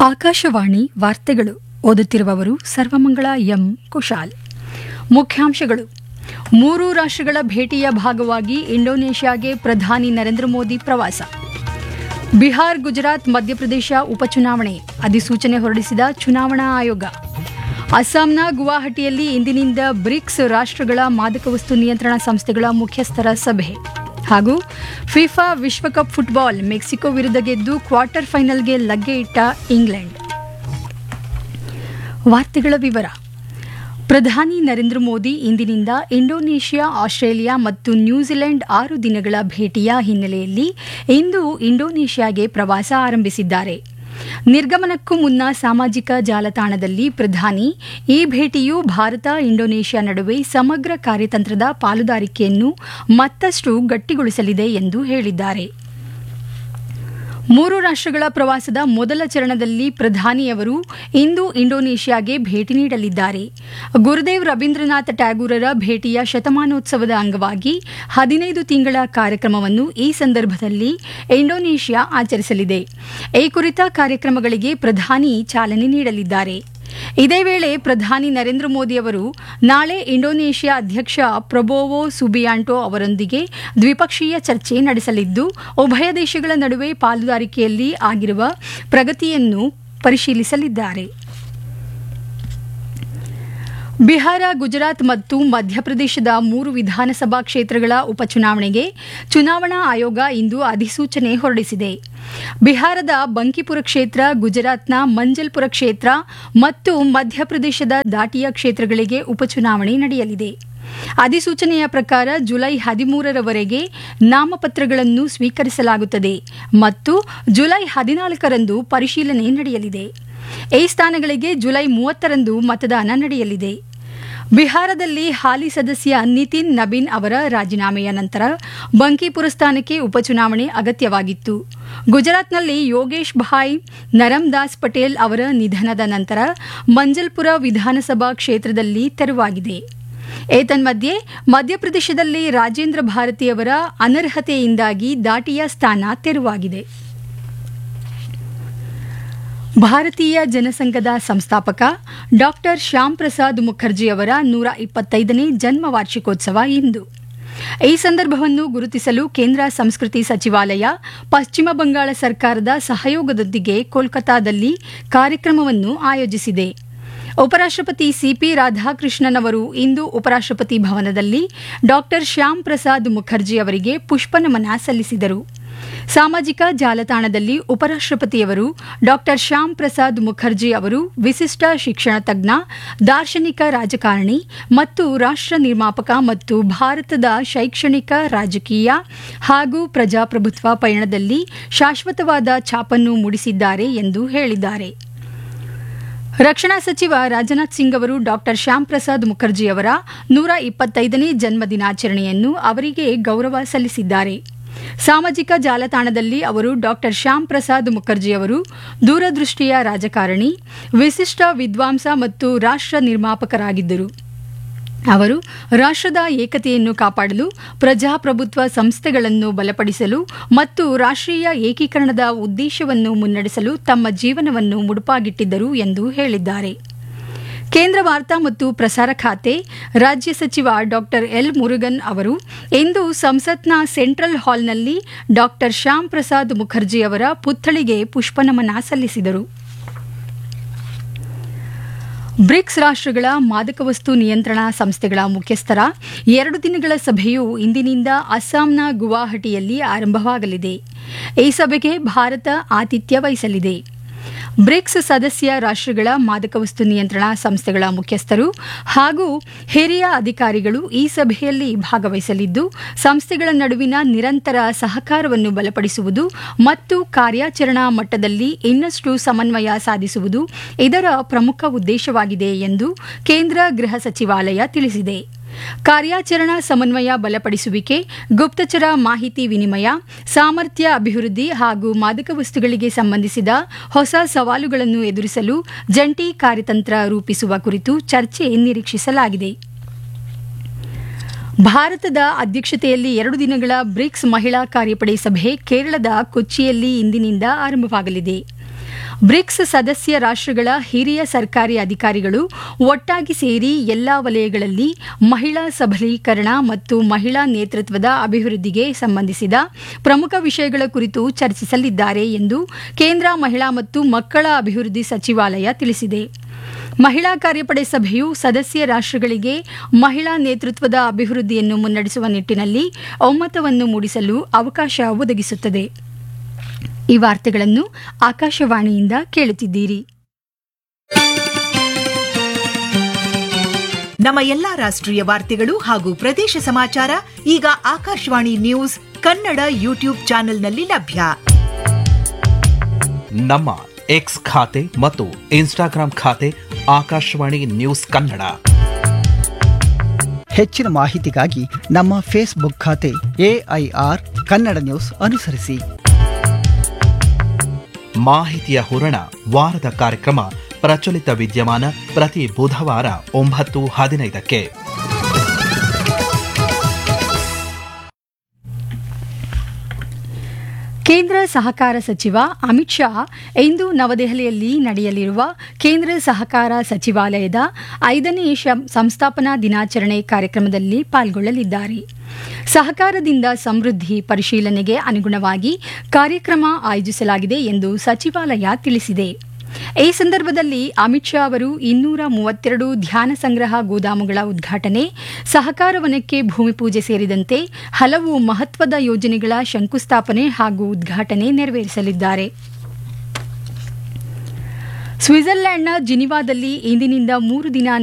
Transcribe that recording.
ಆಕಾಶವಾಣಿ ವಾರ್ತೆಗಳು ಓದುತ್ತಿರುವವರು ಸರ್ವಮಂಗಳ ಎಂ ಕುಶಾಲ್. ಮುಖ್ಯಾಂಶಗಳು. 3 ರಾಷ್ಟ್ರಗಳ ಭೇಟಿಯ ಭಾಗವಾಗಿ ಇಂಡೋನೇಷ್ಯಾಗೆ ಪ್ರಧಾನಿ ನರೇಂದ್ರ ಮೋದಿ ಪ್ರವಾಸ. ಬಿಹಾರ್, ಗುಜರಾತ್, ಮಧ್ಯಪ್ರದೇಶ ಉಪಚುನಾವಣೆ ಅಧಿಸೂಚನೆ ಹೊರಡಿಸಿದ ಚುನಾವಣಾ ಆಯೋಗ. ಅಸ್ಸಾಂನ ಗುವಾಹಟಿಯಲ್ಲಿ ಇಂದಿನಿಂದ ಬ್ರಿಕ್ಸ್ ರಾಷ್ಟ್ರಗಳ ಮಾದಕ ವಸ್ತು ನಿಯಂತ್ರಣ ಸಂಸ್ಥೆಗಳ ಮುಖ್ಯಸ್ಥರ ಸಭೆ. ಹಾಗೂ ಫಿಫಾ ವಿಶ್ವಕಪ್ ಫುಟ್ಬಾಲ್ ಮೆಕ್ಸಿಕೋ ವಿರುದ್ಧ ಗೆದ್ದು ಕ್ವಾರ್ಟರ್ ಫೈನಲ್ಗೆ ಲಗ್ಗೆ ಇಟ್ಟ ಇಂಗ್ಲೆಂಡ್. ವಾರ್ತೆಗಳ ವಿವರ. ಪ್ರಧಾನಿ ನರೇಂದ್ರ ಮೋದಿ ಇಂದಿನಿಂದ ಇಂಡೋನೇಷ್ಯಾ, ಆಸ್ಟ್ರೇಲಿಯಾ ಮತ್ತು ನ್ಯೂಜಿಲೆಂಡ್ 6 ದಿನಗಳ ಭೇಟಿಯ ಹಿನ್ನೆಲೆಯಲ್ಲಿ ಇಂದು ಇಂಡೋನೇಷ್ಯಾಗೆ ಪ್ರವಾಸ ಆರಂಭಿಸಿದ್ದಾರೆ. ನಿರ್ಗಮನಕ್ಕೂ ಮುನ್ನ ಸಾಮಾಜಿಕ ಜಾಲತಾಣದಲ್ಲಿ ಪ್ರಧಾನಿ ಈ ಭೇಟಿಯು ಭಾರತ ಇಂಡೋನೇಷ್ಯಾ ನಡುವೆ ಸಮಗ್ರ ಕಾರ್ಯತಂತ್ರದ ಪಾಲುದಾರಿಕೆಯನ್ನು ಮತ್ತಷ್ಟು ಗಟ್ಟಿಗೊಳಿಸಲಿದೆ ಎಂದು ಹೇಳಿದ್ದಾರೆ. 3 ರಾಷ್ಟ್ರಗಳ ಪ್ರವಾಸದ ಮೊದಲ ಚರಣದಲ್ಲಿ ಪ್ರಧಾನಿಯವರು ಇಂದು ಇಂಡೋನೇಷ್ಯಾಗೆ ಭೇಟಿ ನೀಡಲಿದ್ದಾರೆ. ಗುರುದೇವ್ ರವೀಂದ್ರನಾಥ ಟ್ಯಾಗೂರರ ಭೇಟಿಯ ಶತಮಾನೋತ್ಸವದ ಅಂಗವಾಗಿ 15 ತಿಂಗಳ ಕಾರ್ಯಕ್ರಮವನ್ನು ಈ ಸಂದರ್ಭದಲ್ಲಿ ಇಂಡೋನೇಷ್ಯಾ ಆಚರಿಸಲಿದೆ. ಈ ಕುರಿತ ಕಾರ್ಯಕ್ರಮಗಳಿಗೆ ಪ್ರಧಾನಿ ಚಾಲನೆ ನೀಡಲಿದ್ದಾರೆ. ಇದೇ ವೇಳೆ ಪ್ರಧಾನಿ ನರೇಂದ್ರ ಮೋದಿ ಅವರು ನಾಳೆ ಇಂಡೋನೇಷ್ಯಾ ಅಧ್ಯಕ್ಷ ಪ್ರಬೋವೋ ಸುಬಿಯಾಂಟೋ ಅವರೊಂದಿಗೆ ದ್ವಿಪಕ್ಷೀಯ ಚರ್ಚೆ ನಡೆಸಲಿದ್ದು, ಉಭಯ ದೇಶಗಳ ನಡುವೆ ಪಾಲುದಾರಿಕೆಯಲ್ಲಿ ಆಗಿರುವ ಪ್ರಗತಿಯನ್ನು ಪರಿಶೀಲಿಸಲಿದ್ದಾರೆ. ಬಿಹಾರ, ಗುಜರಾತ್ ಮತ್ತು ಮಧ್ಯಪ್ರದೇಶದ 3 ವಿಧಾನಸಭಾ ಕ್ಷೇತ್ರಗಳ ಉಪಚುನಾವಣೆಗೆ ಚುನಾವಣಾ ಆಯೋಗ ಇಂದು ಅಧಿಸೂಚನೆ ಹೊರಡಿಸಿದೆ. ಬಿಹಾರದ ಬಂಕಿಪುರ ಕ್ಷೇತ್ರ, ಗುಜರಾತ್ನ ಮಂಜಲ್ಪುರ ಕ್ಷೇತ್ರ ಮತ್ತು ಮಧ್ಯಪ್ರದೇಶದ ದಾಟಿಯಾ ಕ್ಷೇತ್ರಗಳಿಗೆ ಉಪಚುನಾವಣೆ ನಡೆಯಲಿದೆ. ಅಧಿಸೂಚನೆಯ ಪ್ರಕಾರ ಜುಲೈ 13ರವರೆಗೆ ನಾಮಪತ್ರಗಳನ್ನು ಸ್ವೀಕರಿಸಲಾಗುತ್ತದೆ ಮತ್ತು ಜುಲೈ 14ರಂದು ಪರಿಶೀಲನೆ ನಡೆಯಲಿದೆ. ಈ ಸ್ಥಾನಗಳಿಗೆ ಜುಲೈ 30ರಂದು ಮತದಾನ ನಡೆಯಲಿದೆ. ಬಿಹಾರದಲ್ಲಿ ಹಾಲಿ ಸದಸ್ಯ ನಿತಿನ್ ನಬೀನ್ ಅವರ ರಾಜೀನಾಮೆಯ ನಂತರ ಬಂಕಿಪುರ ಸ್ಥಾನಕ್ಕೆ ಉಪಚುನಾವಣೆ ಅಗತ್ಯವಾಗಿತ್ತು. ಗುಜರಾತ್ನಲ್ಲಿ ಯೋಗೇಶ್ ಭಾಯ್ ನರಮ್ದಾಸ್ ಪಟೇಲ್ ಅವರ ನಿಧನದ ನಂತರ ಮಂಜಲ್ಪುರ ವಿಧಾನಸಭಾ ಕ್ಷೇತ್ರದಲ್ಲಿ ತೆರವಾಗಿದೆ. ಏತನ್ಮಧ್ಯೆ ಮಧ್ಯಪ್ರದೇಶದಲ್ಲಿ ರಾಜೇಂದ್ರ ಭಾರತಿಯವರ ಅನರ್ಹತೆಯಿಂದಾಗಿ ದಾಟಿಯಾ ಸ್ಥಾನ ತೆರವಾಗಿದೆ. ಭಾರತೀಯ ಜನಸಂಘದ ಸಂಸ್ಥಾಪಕ ಡಾಕ್ಟರ್ ಶ್ಯಾಮ್ ಪ್ರಸಾದ್ ಮುಖರ್ಜಿ ಅವರ 125ನೇ ಜನ್ಮ ವಾರ್ಷಿಕೋತ್ಸವ ಇಂದು. ಈ ಸಂದರ್ಭವನ್ನು ಗುರುತಿಸಲು ಕೇಂದ್ರ ಸಂಸ್ಕೃತಿ ಸಚಿವಾಲಯ, ಪಶ್ಚಿಮ ಬಂಗಾಳ ಸರ್ಕಾರದ ಸಹಯೋಗದೊಂದಿಗೆ ಕೋಲ್ಕತಾದಲ್ಲಿ ಕಾರ್ಯಕ್ರಮವನ್ನು ಆಯೋಜಿಸಿದೆ. ಉಪರಾಷ್ಟ್ರಪತಿ ಸಿಪಿ ರಾಧಾಕೃಷ್ಣನ್ ಅವರು ಇಂದು ಉಪರಾಷ್ಟ್ರಪತಿ ಭವನದಲ್ಲಿ ಡಾಕ್ಟರ್ ಶ್ಯಾಮ್ ಪ್ರಸಾದ್ ಮುಖರ್ಜಿ ಅವರಿಗೆ ಪುಷ್ಪನಮನ ಸಲ್ಲಿಸಿದರು. ಸಾಮಾಜಿಕ ಜಾಲತಾಣದಲ್ಲಿ ಉಪರಾಷ್ಟ್ರಪತಿಯವರು ಡಾಕ್ಟರ್ ಶ್ಯಾಮ್ ಪ್ರಸಾದ್ ಮುಖರ್ಜಿ ಅವರು ವಿಶಿಷ್ಟ ಶಿಕ್ಷಣ ತಜ್ಞ, ದಾರ್ಶನಿಕ ರಾಜಕಾರಣಿ ಮತ್ತು ರಾಷ್ಟ್ರ ನಿರ್ಮಾಪಕ ಮತ್ತು ಭಾರತದ ಶೈಕ್ಷಣಿಕ, ರಾಜಕೀಯ ಹಾಗೂ ಪ್ರಜಾಪ್ರಭುತ್ವ ಪಯಣದಲ್ಲಿ ಶಾಶ್ವತವಾದ ಛಾಪನ್ನು ಮೂಡಿಸಿದ್ದಾರೆ ಎಂದು ಹೇಳಿದ್ದಾರೆ. ರಕ್ಷಣಾ ಸಚಿವ ರಾಜನಾಥ್ ಸಿಂಗ್ ಅವರು ಡಾಕ್ಟರ್ ಶ್ಯಾಮ್ ಪ್ರಸಾದ್ ಮುಖರ್ಜಿ ಅವರ 125ನೇ ಜನ್ಮದಿನಾಚರಣೆಯನ್ನು ಅವರಿಗೆ ಗೌರವ ಸಲ್ಲಿಸಿದ್ದಾರೆ. ಸಾಮಾಜಿಕ ಜಾಲತಾಣದಲ್ಲಿ ಅವರು ಡಾಕ್ಟರ್ ಶ್ಯಾಮ್ ಪ್ರಸಾದ್ ಮುಖರ್ಜಿ ಅವರು ದೂರದೃಷ್ಟಿಯ ರಾಜಕಾರಣಿ, ವಿಶಿಷ್ಟ ವಿದ್ವಾಂಸ ಮತ್ತು ರಾಷ್ಟ್ರ ನಿರ್ಮಾಪಕರಾಗಿದ್ದರು. ಅವರು ರಾಷ್ಟ್ರದ ಏಕತೆಯನ್ನು ಕಾಪಾಡಲು, ಪ್ರಜಾಪ್ರಭುತ್ವ ಸಂಸ್ಥೆಗಳನ್ನು ಬಲಪಡಿಸಲು ಮತ್ತು ರಾಷ್ಟ್ರೀಯ ಏಕೀಕರಣದ ಉದ್ದೇಶವನ್ನು ಮುನ್ನಡೆಸಲು ತಮ್ಮ ಜೀವನವನ್ನು ಮುಡುಪಾಗಿಟ್ಟಿದ್ದರು ಎಂದು ಹೇಳಿದ್ದಾರೆ. ಕೇಂದ್ರ ವಾರ್ತಾ ಮತ್ತು ಪ್ರಸಾರ ಖಾತೆ ರಾಜ್ಯ ಸಚಿವ ಡಾಕ್ಟರ್ ಎಲ್ ಮುರುಗನ್ ಅವರು ಇಂದು ಸಂಸತ್ನ ಸೆಂಟ್ರಲ್ ಹಾಲ್ನಲ್ಲಿ ಡಾಕ್ಟರ್ ಶ್ಯಾಮ್ ಪ್ರಸಾದ್ ಮುಖರ್ಜಿ ಅವರ ಪುತ್ಥಳಿಗೆ ಪುಷ್ಪನಮನ ಸಲ್ಲಿಸಿದರು. ಬ್ರಿಕ್ಸ್ ರಾಷ್ಟ್ರಗಳ ಮಾದಕ ವಸ್ತು ನಿಯಂತ್ರಣ ಸಂಸ್ಥೆಗಳ ಮುಖ್ಯಸ್ಥರ 2 ದಿನಗಳ ಸಭೆಯು ಇಂದಿನಿಂದ ಅಸ್ಸಾಂನ ಗುವಾಹಟಿಯಲ್ಲಿ ಆರಂಭವಾಗಲಿದೆ. ಈ ಸಭೆಗೆ ಭಾರತ ಆತಿಥ್ಯ ವಹಿಸಲಿದೆ. ಬ್ರಿಕ್ಸ್ ಸದಸ್ಯ ರಾಷ್ಟ್ರಗಳ ಮಾದಕ ವಸ್ತು ನಿಯಂತ್ರಣ ಸಂಸ್ಥೆಗಳ ಮುಖ್ಯಸ್ಥರು ಹಾಗೂ ಹಿರಿಯ ಅಧಿಕಾರಿಗಳು ಈ ಸಭೆಯಲ್ಲಿ ಭಾಗವಹಿಸಲಿದ್ದು, ಸಂಸ್ಥೆಗಳ ನಡುವಿನ ನಿರಂತರ ಸಹಕಾರವನ್ನು ಬಲಪಡಿಸುವುದು ಮತ್ತು ಕಾರ್ಯಾಚರಣಾ ಮಟ್ಟದಲ್ಲಿ ಇನ್ನಷ್ಟು ಸಮನ್ವಯ ಸಾಧಿಸುವುದು ಇದರ ಪ್ರಮುಖ ಉದ್ದೇಶವಾಗಿದೆ ಎಂದು ಕೇಂದ್ರ ಗೃಹ ಸಚಿವಾಲಯ ತಿಳಿಸಿದೆ. ಕಾರ್ಯಾಚರಣಾ ಸಮನ್ವಯ ಬಲಪಡಿಸುವಿಕೆ, ಗುಪ್ತಚರ ಮಾಹಿತಿ ವಿನಿಮಯ, ಸಾಮರ್ಥ್ಯ ಅಭಿವೃದ್ಧಿ ಹಾಗೂ ಮಾದಕ ವಸ್ತುಗಳಿಗೆ ಸಂಬಂಧಿಸಿದ ಹೊಸ ಸವಾಲುಗಳನ್ನು ಎದುರಿಸಲು ಜಂಟಿ ಕಾರ್ಯತಂತ್ರ ರೂಪಿಸುವ ಕುರಿತು ಚರ್ಚೆ ನಿರೀಕ್ಷಿಸಲಾಗಿದೆ. ಭಾರತದ ಅಧ್ಯಕ್ಷತೆಯಲ್ಲಿ 2 ದಿನಗಳ ಬ್ರಿಕ್ಸ್ ಮಹಿಳಾ ಕಾರ್ಯಪಡೆ ಸಭೆ ಕೇರಳದ ಕೊಚ್ಚಿಯಲ್ಲಿ ಇಂದಿನಿಂದ ಆರಂಭವಾಗಲಿದೆ. ಬ್ರಿಕ್ಸ್ ಸದಸ್ಯ ರಾಷ್ಟ್ರಗಳ ಹಿರಿಯ ಸರ್ಕಾರಿ ಅಧಿಕಾರಿಗಳು ಒಟ್ಟಾಗಿ ಸೇರಿ ಎಲ್ಲಾ ವಲಯಗಳಲ್ಲಿ ಮಹಿಳಾ ಸಬಲೀಕರಣ ಮತ್ತು ಮಹಿಳಾ ನೇತೃತ್ವದ ಅಭಿವೃದ್ಧಿಗೆ ಸಂಬಂಧಿಸಿದ ಪ್ರಮುಖ ವಿಷಯಗಳ ಕುರಿತು ಚರ್ಚಿಸಲಿದ್ದಾರೆ ಎಂದು ಕೇಂದ್ರ ಮಹಿಳಾ ಮತ್ತು ಮಕ್ಕಳ ಅಭಿವೃದ್ಧಿ ಸಚಿವಾಲಯ ತಿಳಿಸಿದೆ. ಮಹಿಳಾ ಕಾರ್ಯಪಡೆ ಸಭೆಯು ಸದಸ್ಯ ರಾಷ್ಟ್ರಗಳಿಗೆ ಮಹಿಳಾ ನೇತೃತ್ವದ ಅಭಿವೃದ್ಧಿಯನ್ನು ಮುನ್ನಡೆಸುವ ನಿಟ್ಟಿನಲ್ಲಿ ಒಮ್ಮತವನ್ನು ಮೂಡಿಸಲು ಅವಕಾಶ ಒದಗಿಸುತ್ತದೆ. ಈ ವಾರ್ತೆಗಳನ್ನು ಆಕಾಶವಾಣಿಯಿಂದ ಕೇಳುತ್ತಿದ್ದೀರಿ. ನಮ್ಮ ಎಲ್ಲಾ ರಾಷ್ಟ್ರೀಯ ವಾರ್ತೆಗಳು ಹಾಗೂ ಪ್ರದೇಶ ಸಮಾಚಾರ ಈಗ ಆಕಾಶವಾಣಿ ನ್ಯೂಸ್ ಕನ್ನಡ ಯೂಟ್ಯೂಬ್ ಚಾನೆಲ್ನಲ್ಲಿ ಲಭ್ಯ. ನಮ್ಮ ಎಕ್ಸ್ ಖಾತೆ ಮತ್ತು ಇನ್ಸ್ಟಾಗ್ರಾಂ ಖಾತೆ ಆಕಾಶವಾಣಿ ನ್ಯೂಸ್ ಕನ್ನಡ. ಹೆಚ್ಚಿನ ಮಾಹಿತಿಗಾಗಿ ನಮ್ಮ ಫೇಸ್ಬುಕ್ ಖಾತೆ AIR ಕನ್ನಡ ನ್ಯೂಸ್ ಅನುಸರಿಸಿ. ಮಾಹಿತಿಯ ಹೂರಣ ವಾರದ ಕಾರ್ಯಕ್ರಮ ಪ್ರಚಲಿತ ವಿದ್ಯಮಾನ ಪ್ರತಿ ಬುಧವಾರ 9:15ಕ್ಕೆ. ಕೇಂದ್ರ ಸಹಕಾರ ಸಚಿವ ಅಮಿತ್ ಶಾ ಇಂದು ನವದೆಹಲಿಯಲ್ಲಿ ನಡೆಯಲಿರುವ ಕೇಂದ್ರ ಸಹಕಾರ ಸಚಿವಾಲಯದ 5ನೇ ಸಂಸ್ಥಾಪನಾ ದಿನಾಚರಣೆ ಕಾರ್ಯಕ್ರಮದಲ್ಲಿ ಪಾಲ್ಗೊಳ್ಳಲಿದ್ದಾರೆ. ಸಹಕಾರದಿಂದ ಸಮೃದ್ಧಿ ಪರಿಶೀಲನೆಗೆ ಅನುಗುಣವಾಗಿ ಕಾರ್ಯಕ್ರಮ ಆಯೋಜಿಸಲಾಗಿದೆ ಎಂದು ಸಚಿವಾಲಯ ತಿಳಿಸಿದೆ. ಈ ಸಂದರ್ಭದಲ್ಲಿ ಅಮಿತ್ ಶಾ ಅವರು 232 ಧ್ಯಾನ ಸಂಗ್ರಹ ಗೋದಾಮುಗಳ ಉದ್ಘಾಟನೆ, ಸಹಕಾರ ವನಕ್ಕೆ ಭೂಮಿ ಪೂಜೆ ಸೇರಿದಂತೆ ಹಲವು ಮಹತ್ವದ ಯೋಜನೆಗಳ ಶಂಕುಸ್ಥಾಪನೆ ಹಾಗೂ ಉದ್ಘಾಟನೆ ನೆರವೇರಿಸಲಿದ್ದಾರೆ. ಸ್ವಿಟ್ಜರ್ಲೆಂಡ್ನ ಜಿನಿವಾದಲ್ಲಿ ಇಂದಿನಿಂದ 3 ದಿನ